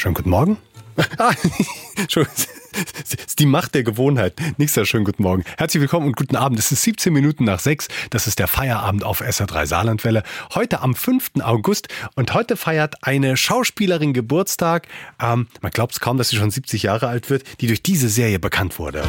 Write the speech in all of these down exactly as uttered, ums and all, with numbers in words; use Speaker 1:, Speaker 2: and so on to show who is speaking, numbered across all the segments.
Speaker 1: Schönen guten Morgen. Ah, Entschuldigung. Das ist die Macht der Gewohnheit. Nächster schönen guten Morgen. Herzlich willkommen und guten Abend. Es ist siebzehn Minuten nach sechs. Das ist der Feierabend auf S R drei Saarlandwelle. Heute am fünften August. Und heute feiert eine Schauspielerin Geburtstag. Ähm, man glaubt es kaum, dass sie schon siebzig Jahre alt wird, die durch diese Serie bekannt wurde.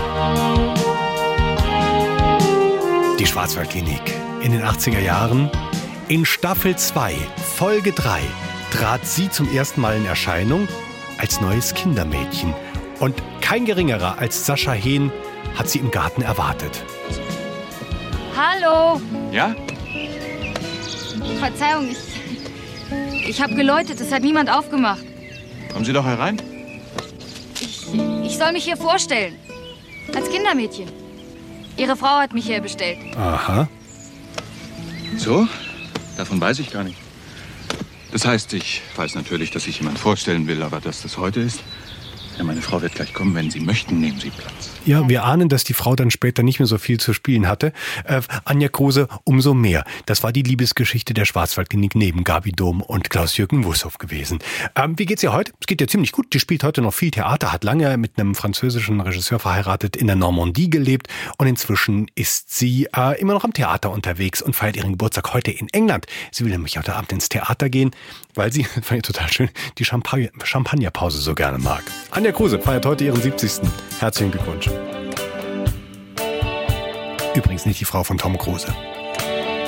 Speaker 1: Die Schwarzwaldklinik. In den achtziger Jahren. In Staffel zwei, Folge drei, trat sie zum ersten Mal in Erscheinung als neues Kindermädchen. Und kein Geringerer als Sascha Hehn hat sie im Garten erwartet.
Speaker 2: Hallo.
Speaker 3: Ja?
Speaker 2: Verzeihung, ich, ich habe geläutet, es hat niemand aufgemacht.
Speaker 3: Kommen Sie doch herein.
Speaker 2: Ich, ich soll mich hier vorstellen. Als Kindermädchen. Ihre Frau hat mich hier bestellt.
Speaker 1: Aha.
Speaker 3: So? Davon weiß ich gar nicht. Das heißt, ich weiß natürlich, dass ich jemand vorstellen will, aber dass das heute ist... Ja, meine Frau wird gleich kommen. Wenn Sie möchten, nehmen Sie Platz.
Speaker 1: Ja, wir ahnen, dass die Frau dann später nicht mehr so viel zu spielen hatte. Äh, Anja Kruse umso mehr. Das war die Liebesgeschichte der Schwarzwaldklinik neben Gabi Dom und Klaus-Jürgen Wussow gewesen. Ähm, wie geht's ihr heute? Es geht ihr ziemlich gut. Die spielt heute noch viel Theater, hat lange mit einem französischen Regisseur verheiratet, in der Normandie gelebt und inzwischen ist sie äh, immer noch am Theater unterwegs und feiert ihren Geburtstag heute in England. Sie will nämlich heute Abend ins Theater gehen, weil sie, fand ich total schön, die Champagner- Champagnerpause so gerne mag. Anja Kruse feiert heute ihren siebzigsten Herzlichen Glückwunsch. Übrigens nicht die Frau von Tom Kruse.